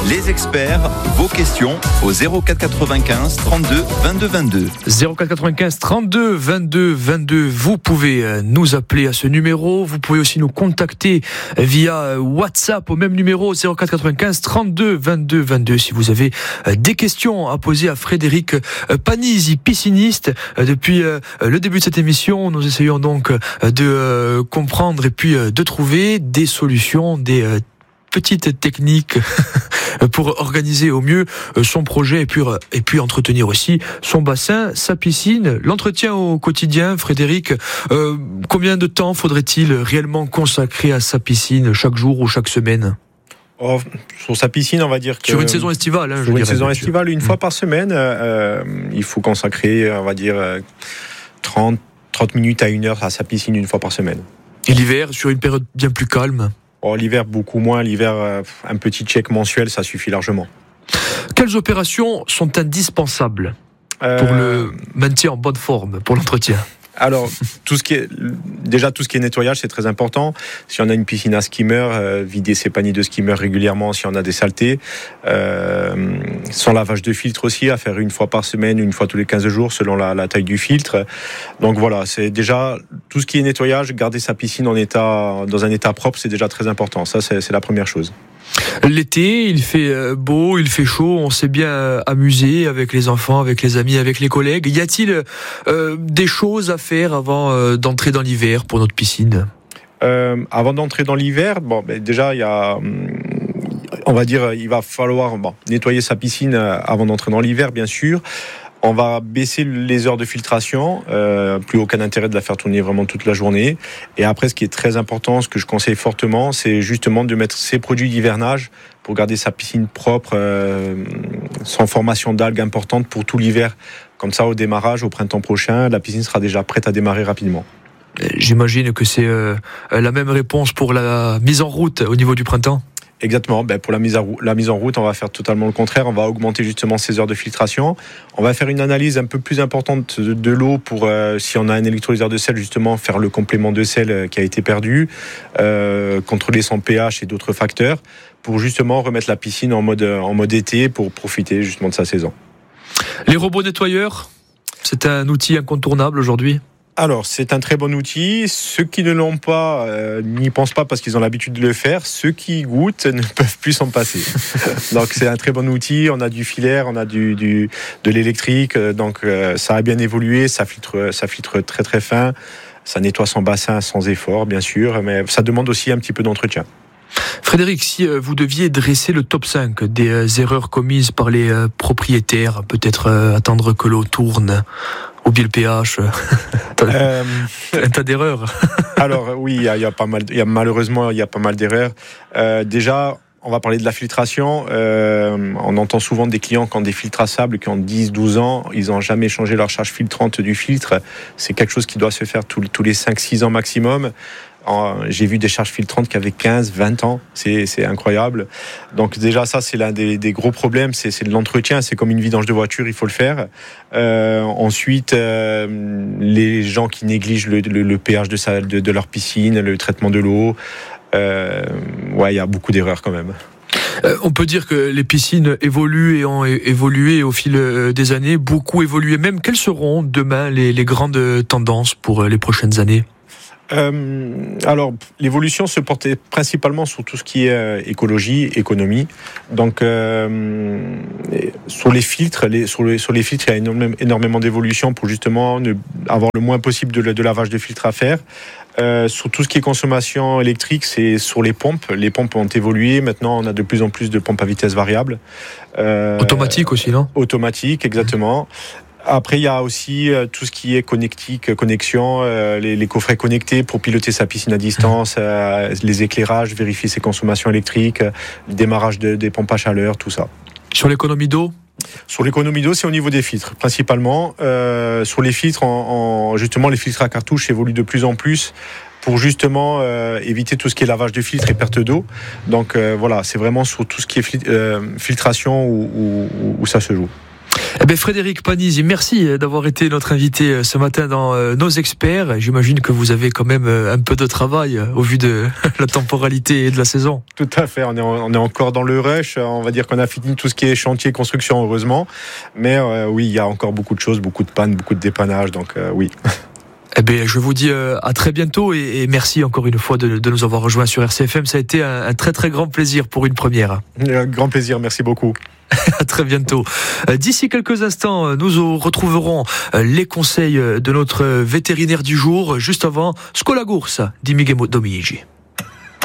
Les experts, vos questions au 04 95 32 22 22. 04 95 32 22 22. Vous pouvez nous appeler à ce numéro. Vous pouvez aussi nous contacter via WhatsApp au même numéro 04 95 32 22 22 si vous avez des questions à poser à Frédéric Panizzi, pisciniste. Depuis le début de cette émission, nous essayons donc de comprendre et puis de trouver des solutions, des petites techniques pour organiser au mieux son projet et puis entretenir aussi son bassin, sa piscine. L'entretien au quotidien, Frédéric, combien de temps faudrait-il réellement consacrer à sa piscine chaque jour ou chaque semaine ? Sur sa piscine, on va dire que... Sur une saison estivale. Sur une saison estivale, une fois par semaine, il faut consacrer, on va dire, 30 minutes à 1 heure à sa piscine une fois par semaine. Et l'hiver, sur une période bien plus calme ? L'hiver, beaucoup moins. L'hiver, un petit check mensuel, ça suffit largement. Quelles opérations sont indispensables pour le maintien en bonne forme, pour l'entretien ? Alors, tout ce qui est nettoyage, c'est très important. Si on a une piscine à skimmer, vider ses paniers de skimmer régulièrement si on a des saletés. Son lavage de filtre aussi, à faire 1 fois par semaine, 1 fois tous les 15 jours, selon la taille du filtre. Donc voilà, c'est déjà tout ce qui est nettoyage, garder sa piscine dans un état propre, c'est déjà très important. Ça, c'est la première chose. L'été, il fait beau, il fait chaud, on s'est bien amusé avec les enfants, avec les amis, avec les collègues. Y a-t-il des choses à faire avant d'entrer dans l'hiver pour notre piscine ? Avant d'entrer dans l'hiver, déjà il y a, on va dire, il va falloir nettoyer sa piscine avant d'entrer dans l'hiver, bien sûr. On va baisser les heures de filtration, plus aucun intérêt de la faire tourner vraiment toute la journée. Et après, ce qui est très important, ce que je conseille fortement, c'est justement de mettre ces produits d'hivernage pour garder sa piscine propre, sans formation d'algues importante pour tout l'hiver. Comme ça, au démarrage, au printemps prochain, la piscine sera déjà prête à démarrer rapidement. J'imagine que c'est la même réponse pour la mise en route au niveau du printemps ? Exactement. Pour la mise en route, on va faire totalement le contraire. On va augmenter justement ces heures de filtration. On va faire une analyse un peu plus importante de l'eau pour, si on a un électrolyseur de sel, justement, faire le complément de sel qui a été perdu, contrôler son pH et d'autres facteurs, pour justement remettre la piscine en mode été pour profiter justement de sa saison. Les robots nettoyeurs, c'est un outil incontournable aujourd'hui ? Alors, c'est un très bon outil. Ceux qui ne l'ont pas n'y pensent pas parce qu'ils ont l'habitude de le faire. Ceux qui goûtent ne peuvent plus s'en passer. Donc, c'est un très bon outil. On a du filaire, on a de l'électrique. Donc, ça a bien évolué. Ça filtre très très fin. Ça nettoie son bassin sans effort, bien sûr. Mais ça demande aussi un petit peu d'entretien. Frédéric, si vous deviez dresser le top 5 des erreurs commises par les propriétaires, peut-être attendre que l'eau tourne, oublier le pH, un tas d'erreurs. Alors oui, malheureusement il y a pas mal d'erreurs. Déjà, on va parler de la filtration. On entend souvent des clients qui ont des filtres à sable, qui ont 10-12 ans, ils n'ont jamais changé leur charge filtrante du filtre. C'est quelque chose qui doit se faire tous les 5-6 ans maximum. J'ai vu des charges filtrantes qui avaient 15-20 ans, c'est incroyable. Donc déjà ça, c'est l'un des gros problèmes, c'est de l'entretien, c'est comme une vidange de voiture, il faut le faire. Ensuite, les gens qui négligent le pH de leur piscine, le traitement de l'eau, il y a beaucoup d'erreurs quand même. On peut dire que les piscines évoluent et ont évolué au fil des années, beaucoup évolué même. Quelles seront demain les grandes tendances pour les prochaines années ? Alors, l'évolution se portait principalement sur tout ce qui est écologie, économie. Donc, sur les filtres, il y a énormément d'évolution pour justement avoir le moins possible de lavage de filtre à faire. Sur tout ce qui est consommation électrique, c'est sur les pompes. Les pompes ont évolué. Maintenant, on a de plus en plus de pompes à vitesse variable. Automatique aussi, non ? Automatique, exactement. Après, il y a aussi tout ce qui est connexion, les coffrets connectés pour piloter sa piscine à distance, les éclairages, vérifier ses consommations électriques, le démarrage des pompes à chaleur, tout ça. Sur l'économie d'eau ? Sur l'économie d'eau, c'est au niveau des filtres, principalement. Sur les filtres, justement, les filtres à cartouche évoluent de plus en plus pour justement éviter tout ce qui est lavage de filtres et perte d'eau. Donc voilà, c'est vraiment sur tout ce qui est filtration où ça se joue. Frédéric Panizzi, merci d'avoir été notre invité ce matin dans Nos Experts. J'imagine que vous avez quand même un peu de travail au vu de la temporalité et de la saison. Tout à fait, on est encore dans le rush. On va dire qu'on a fini tout ce qui est chantier construction, heureusement. Mais oui, il y a encore beaucoup de choses, beaucoup de pannes, beaucoup de dépannage. Donc oui. Je vous dis à très bientôt et merci encore une fois de nous avoir rejoints sur RCFM. Ça a été un très très grand plaisir pour une première. Grand plaisir, merci beaucoup. À très bientôt. D'ici quelques instants, nous retrouverons les conseils de notre vétérinaire du jour, juste avant Scola Gursa di Miguel Domigi.